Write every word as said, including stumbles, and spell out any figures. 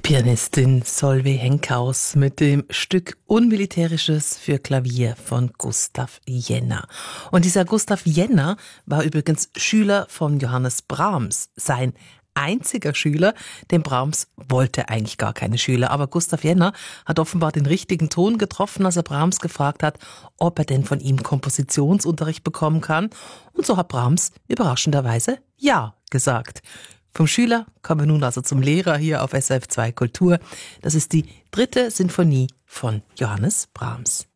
Pianistin Solveig Henkhaus mit dem Stück Unmilitärisches für Klavier von Gustav Jenner. Und dieser Gustav Jenner war übrigens Schüler von Johannes Brahms, sein einziger Schüler, denn Brahms wollte eigentlich gar keine Schüler. Aber Gustav Jenner hat offenbar den richtigen Ton getroffen, als er Brahms gefragt hat, ob er denn von ihm Kompositionsunterricht bekommen kann. Und so hat Brahms überraschenderweise Ja gesagt. Vom Schüler kommen wir nun also zum Lehrer hier auf S R F zwei Kultur. Das ist die dritte Sinfonie von Johannes Brahms.